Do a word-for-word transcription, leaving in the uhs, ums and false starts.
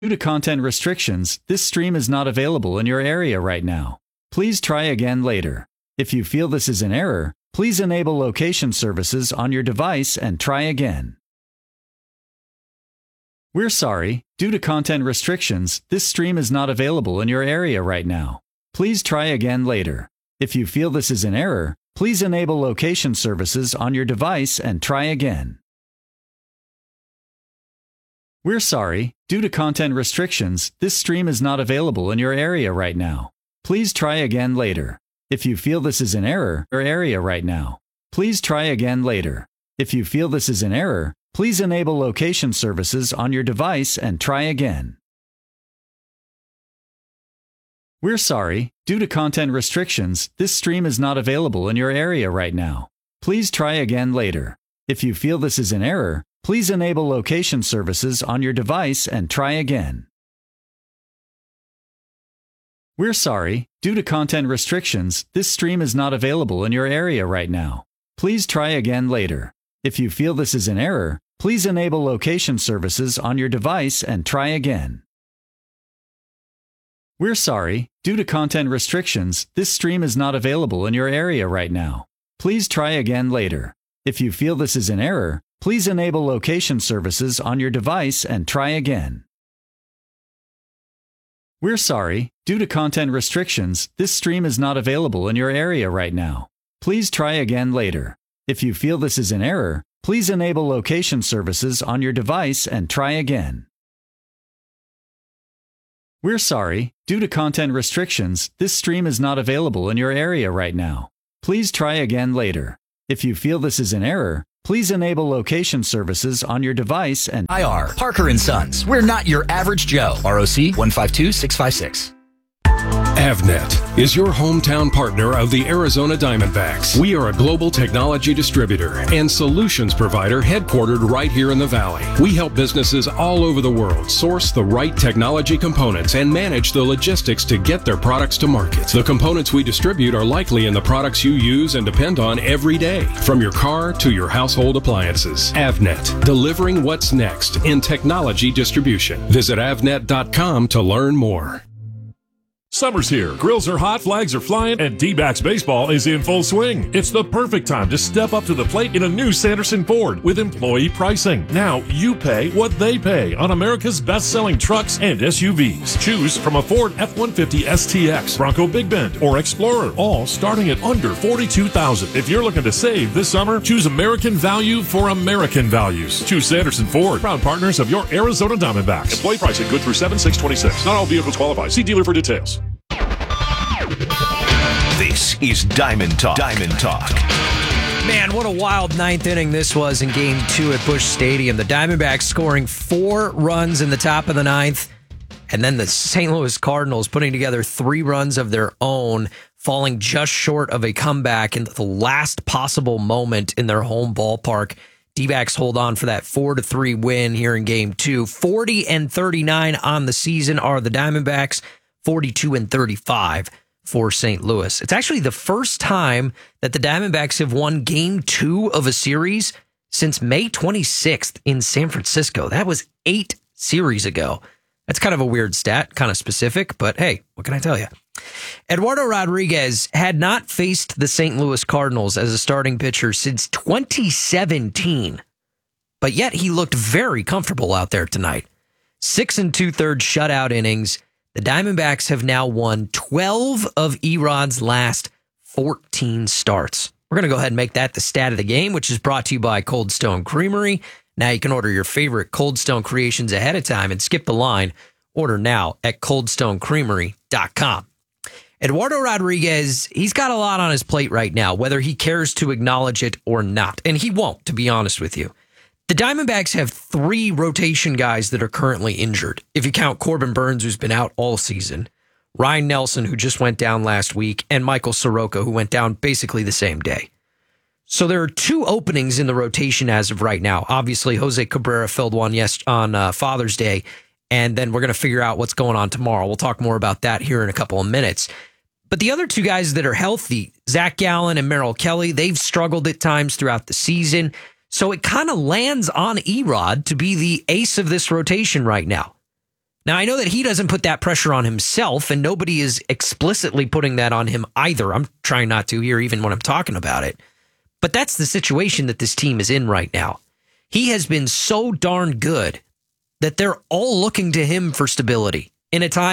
Due to content restrictions, this stream is not available in your area right now. Please try again later. If you feel this is an error, please enable location services on your device and try again. We're sorry, due to content restrictions, this stream is not available in your area right now. Please try again later. If you feel this is an error, please enable location services on your device and try again. We're sorry, due to content restrictions, this stream is not available in your area right now. Please try again later. If you feel this is an error in your area right now, please try again later. If you feel this is an error, please enable location services on your device and try again. We're sorry, due to content restrictions, this stream is not available in your area right now. Please try again later. If you feel this is an error, please enable location services on your device and try again. We're sorry, due to content restrictions, this stream is not available in your area right now. Please try again later. If you feel this is an error, please enable location services on your device and try again. We're sorry, due to content restrictions, this stream is not available in your area right now. Please try again later. If you feel this is an error, please enable location services on your device and try again. We're sorry, due to content restrictions, this stream is not available in your area right now. Please try again later. If you feel this is an error, please enable location services on your device and try again. We're sorry, due to content restrictions, this stream is not available in your area right now. Please try again later. If you feel this is an error, please enable location services on your device and I R Parker and Sons. We're not your average Joe. R O C one five two six five six. Avnet is your hometown partner of the Arizona Diamondbacks. We are a global technology distributor and solutions provider headquartered right here in the Valley. We help businesses all over the world source the right technology components and manage the logistics to get their products to market. The components we distribute are likely in the products you use and depend on every day, from your car to your household appliances. Avnet, delivering what's next in technology distribution. Visit avnet dot com to learn more. Summer's here, grills are hot, flags are flying, and D-backs baseball is in full swing. It's the perfect time to step up to the plate in a new Sanderson Ford with employee pricing. Now you pay what they pay on America's best-selling trucks and S U Vs. Choose from a Ford F one fifty S T X, Bronco Big Bend, or Explorer, all starting at under forty-two thousand dollars. If you're looking to save this summer, choose American value for American values. Choose Sanderson Ford, proud partners of your Arizona Diamondbacks. Employee pricing good through seven six twenty-six. Not all vehicles qualify. See dealer for details. This is Diamond Talk. Diamond Talk. Man, what a wild ninth inning this was in Game two at Busch Stadium. The Diamondbacks scoring four runs in the top of the ninth, and then the Saint Louis Cardinals putting together three runs of their own, falling just short of a comeback in the last possible moment in their home ballpark. D-backs hold on for that four to three win here in Game two. forty and thirty-nine on the season are the Diamondbacks, forty-two and thirty-five for Saint Louis. It's actually the first time that the Diamondbacks have won Game two of a series since May twenty-sixth in San Francisco. That was eight series ago. That's kind of a weird stat, kind of specific, but hey, what can I tell you? Eduardo Rodriguez had not faced the Saint Louis Cardinals as a starting pitcher since twenty seventeen, but yet he looked very comfortable out there tonight. Six and two-thirds shutout innings. The Diamondbacks have now won twelve of Erod's last fourteen starts. We're going to go ahead and make that the stat of the game, which is brought to you by Cold Stone Creamery. Now you can order your favorite Cold Stone creations ahead of time and skip the line. Order now at cold stone creamery dot com. Eduardo Rodriguez, he's got a lot on his plate right now, whether he cares to acknowledge it or not. And he won't, to be honest with you. The Diamondbacks have three rotation guys that are currently injured. If you count Corbin Burns, who's been out all season, Ryan Nelson, who just went down last week, and Michael Soroka, who went down basically the same day. So there are two openings in the rotation as of right now. Obviously, Jose Cabrera filled one yes on uh, Father's Day, and then we're going to figure out what's going on tomorrow. We'll talk more about that here in a couple of minutes. But the other two guys that are healthy, Zach Gallen and Merrill Kelly, they've struggled at times throughout the season. So it kind of lands on Erod to be the ace of this rotation right now. Now, I know that he doesn't put that pressure on himself, and nobody is explicitly putting that on him either. I'm trying not to here, even when I'm talking about it. But that's the situation that this team is in right now. He has been so darn good that they're all looking to him for stability in a time